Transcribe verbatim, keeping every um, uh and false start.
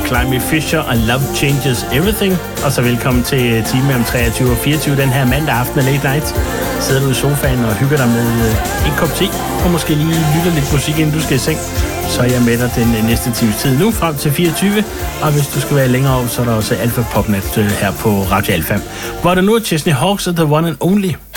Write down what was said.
Climby Fisher og Love Changes Everything. Og så velkommen til time mellem treogtyve og fireogtyve den her mandag aften af Late Night. Sidder du i sofaen og hygger dig med en kop te, og måske lige lytter lidt musik, inden du skal i seng. Så er jeg med dig den næste times tid nu, frem til fireogtyve. Og hvis du skal være længere op, så er der også Alfa Popnet her på Radio Alfa. Hvor der nu er Chesney Hawkes og The One and Only.